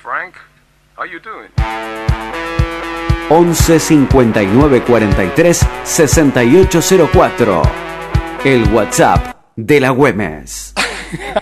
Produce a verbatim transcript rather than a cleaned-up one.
Frank. How you doing? once cincuenta y nueve cuarenta y tres sesenta y ocho cero cuatro. El WhatsApp de la Güemes.